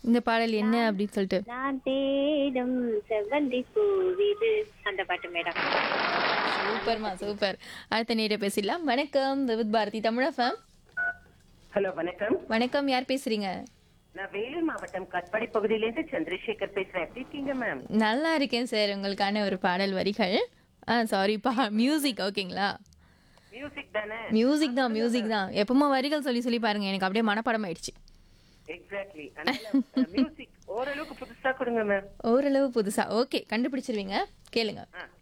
இந்த பாடல் என்ன நான் அப்படின்னு சொல்லிட்டு. நான் தேடும் செவ்வந்தி பூவிது அந்த பாட்டு மேடம். சூப்பர்மா சூப்பர். அடுத்த நேர பேசிடலாம். வணக்கம் விவித் பாரதி தமிழ் எஃப்எம். ஹலோ வணக்கம். வணக்கம், யார் பேசுறீங்க? நான் வேலூர் மாவட்டம் கட்பாடி பகுதியிலேருந்து சந்திரசேகர் பேசுறேன். எப்படி இருக்கீங்க மேம்? நல்லா இருக்கேன் சார். உங்களுக்கான ஒரு பாடல் வரிகள். சாரிப்பா, மியூசிக் ஓகேங்களா? மியூசிக் தானே? மியூசிக் தான். எப்பவுமே வரிகள் சொல்லி சொல்லி பாருங்க, எனக்கு அப்படியே மனப்பாடம் ஆயிடுச்சு. எக்ஸாக்ட்லி. மியூசிக் ஓரளவுக்கு புதுசா கொடுங்க மேம். ஓரளவு புதுசா. ஓகே, கண்டுபிடிச்சிருவீங்க. கேளுங்க.